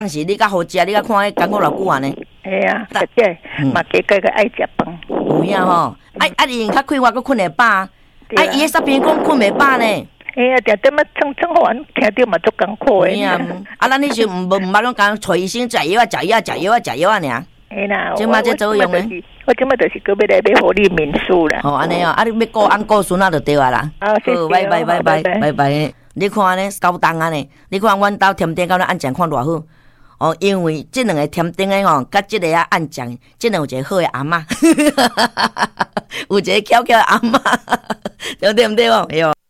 当时你较好食，你较看迄感觉偌久安尼？ 哎呀，大姐，嘛加个爱食饭。 有影吼，你较快活，佫困会饱。伊迄煞边讲困袂饱呢？ 哎呀，定点嘛，蹭完听到嘛足艰苦的。 咱迄时毋捌讲讲找医生食药啊尔。 哎啦， 即马这作用诶。 我即马就是个要来买互你民宿啦。 安尼哦，你要顾安顾孙仔就对啊啦。 谢谢。 拜拜。你看安尼高档安尼，你看阮兜甜点到咧按酱看偌好。因为这两个甜点的吼，甲这个啊按酱，这两有一个好的阿嬷，有一个巧巧的阿嬷，对不对哦？哎呦。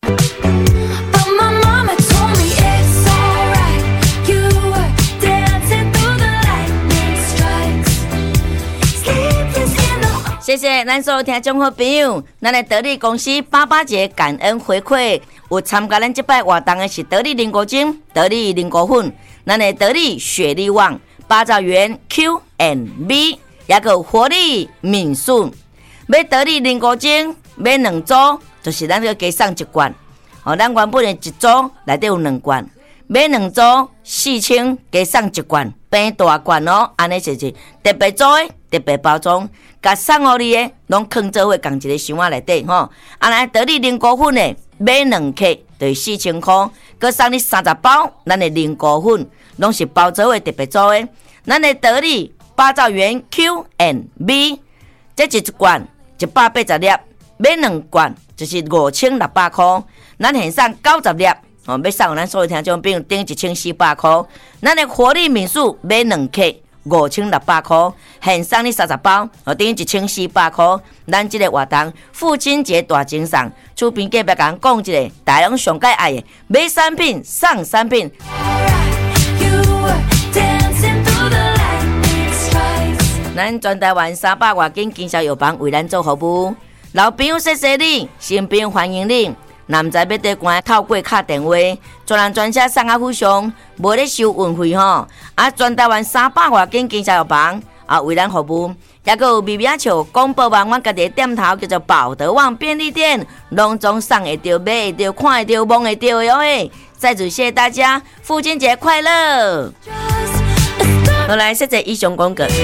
谢谢咱所有听众好朋友，咱的得力公司88节感恩回馈，有参加咱这摆活动的是得力灵果精、得力灵果粉，咱的得力雪力旺、八枣园 Q&B， 也有活力敏顺。买得力灵果精买2组，就是咱个加送1罐。咱原本的1组内底有2罐，买2组4000加送1罐，变大罐哦。安尼就是特别做的特别包装。甲送互你的，拢放做伙共一个箱仔内底吼。来得力灵果粉的，买2克就是4000块，佮送你30包，咱的灵果粉拢是包做伙特别做的。咱的得力八枣园 Q&B， 这1罐180粒，买2罐就是5600块。咱现送90粒，要送咱所有听众朋友顶1400块。咱的活力民宿买2克。5600块，现送你30包，等于1400块。咱这个活动父亲节大精送，厝边隔壁讲讲一个，大家上介爱的，买3品送3品。咱全台湾300外间经销药房为咱做服务，老朋友谢谢你，新朋友欢迎你。男仔要得关透过卡电话，专人专车送啊附上，无咧收运费吼。全台湾300外间经销药房为咱服务，也有微微笑广播网，阮家己的店头叫做宝德旺便利店，拢总送会到、买会到、看会到、摸会到哟嘿！再次谢谢大家，父亲节快乐！好来，谢谢以上广告。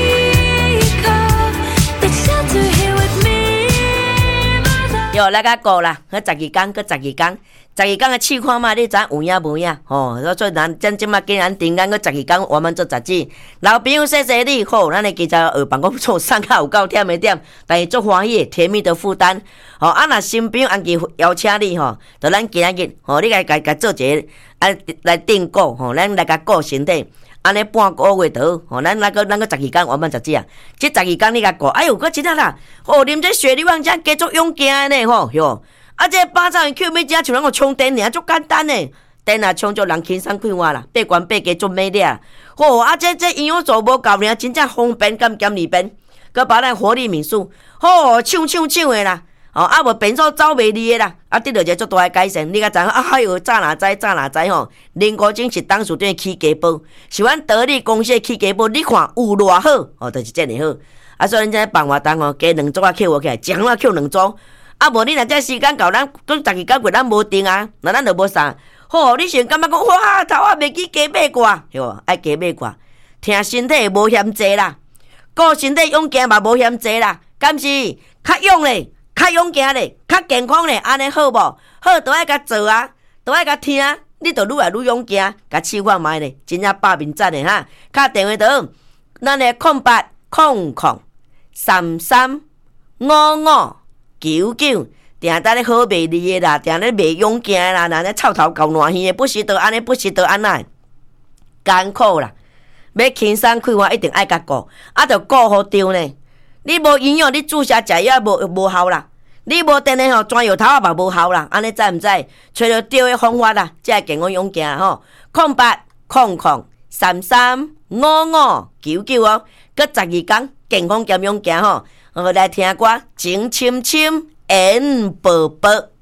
哟，来个过啦，迄12天，佮12天，12天的试看嘛，你知有影无影？所以咱即马今咱定间佮12天，我们做杂志。老朋友谢谢你，好，咱的记者办公室上较有够忝的点，但是足欢喜，甜蜜的负担。若新朋友安记邀请你就咱今日你甲做一个来订购咱来甲顾身体。安尼半个月头，咱个12天我们杂志啊，这12天你甲顾，哎呦，搁真啦！啉这雪梨旺加加足勇敢呢哟！这8枣园 Q 要食像咱个充电尔，足简单呢。电啊充足人轻松快活啦，8关8加足美丽啊！这营养素无够尔，真正方便兼利便，搁把咱活力民宿，抢的啦！无变数走袂离的啦，得到一个足大的改善。你甲知影哎呦，早哪知灵果精是当属对起家宝，是阮得力公司的起家宝。你看有偌好，就是这样好。所以咱这办活动加2组扣起来，一项扣2组。无你若这时间到，咱讲12天过咱无定啊，那咱就无啥。你先感觉讲哇，头仔袂记加买挂，爱加买挂，听身体无嫌济啦，顾身体勇健嘛无嫌济啦，敢是较勇咧？较勇健咧，较健康咧，安尼好无？好，都爱甲做啊，都爱甲听，你就愈来愈勇健，甲试看卖咧，真正百面赞咧哈！敲电话到，咱的0800335599，定在咧好卖力的啦，定咧卖勇健啦，人咧臭头够烂耳的，不时都安尼，不时都安那，艰苦啦，要轻松快活，一定爱甲顾，着顾好着呢。你无营养，你注射食药无效啦。你无电的转药头也嘛无效啦。安尼知毋知？找着对的方法啦，才会健康勇健0800335599哦。搁12天健康兼勇健来听歌，情深深缘薄薄。